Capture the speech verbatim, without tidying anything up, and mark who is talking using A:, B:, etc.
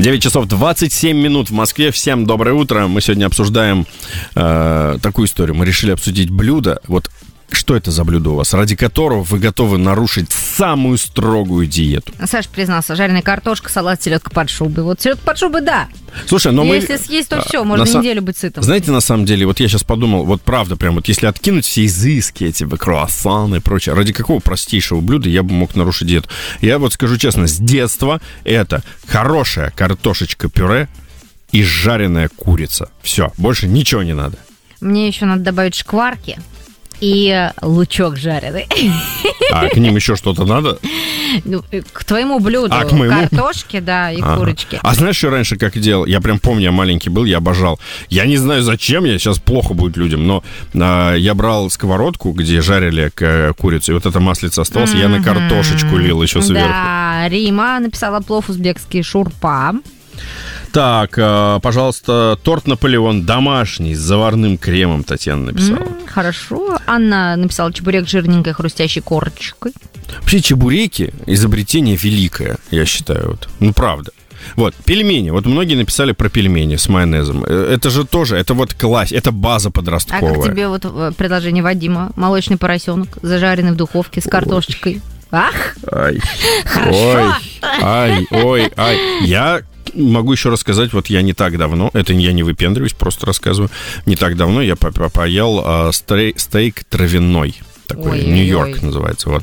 A: девять часов двадцать семь минут в Москве. Всем доброе утро. Мы сегодня обсуждаем э, такую историю. Мы решили обсудить блюдо. Вот что это за блюдо у вас, ради которого вы готовы нарушить самую строгую диету?
B: Саша признался, жареная картошка, салат, селедка под шубой. Вот селедка под шубой, да.
A: Слушай, но
B: если
A: мы...
B: съесть, то все, можно
A: на
B: неделю быть сытым.
A: Знаете, на самом деле, вот я сейчас подумал, вот правда, прям вот если откинуть все изыски, эти круассаны и прочее, ради какого простейшего блюда я бы мог нарушить диету? Я вот скажу честно, с детства это хорошая картошечка-пюре и жареная курица. Все, больше ничего не надо.
B: Мне еще надо добавить шкварки и лучок жареный.
A: А к ним еще что-то надо?
B: Ну, к твоему блюду.
A: А, к моему?
B: Картошки, да, и
A: ага.
B: курочки.
A: А знаешь, что раньше как делал? Я прям помню, я маленький был, я обожал. Я не знаю, зачем, я сейчас плохо будет людям, но а, я брал сковородку, где жарили к, курицу, и вот это маслице осталось, mm-hmm. я на картошечку лил еще сверху.
B: Да, Рима написала плов узбекский шурпа.
A: Так, э, пожалуйста, торт Наполеон домашний с заварным кремом, Татьяна написала.
B: Mm, хорошо. Анна написала чебурек с жирненькой хрустящей корочкой.
A: Вообще чебуреки – изобретение великое, я считаю. Вот. Ну, правда. Вот, пельмени. Вот многие написали про пельмени с майонезом. Это же тоже, это вот класс, это база подростковая.
B: А как тебе вот предложение Вадима? Молочный поросенок, зажаренный в духовке с картошечкой. Ой. Ах!
A: Ай.
B: Хорошо!
A: Ой, ай, ой, ай. Я... Могу еще рассказать, вот я не так давно, это я не выпендриваюсь, просто рассказываю, не так давно я по- по- поел а, стрей, стейк травяной, такой, Нью-Йорк называется, вот.